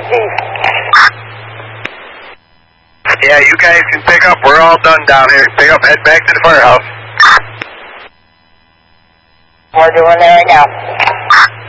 Chief. Yeah, you guys can pick up. We're all done down here. Pick up, head back to the firehouse. We're doing that right now.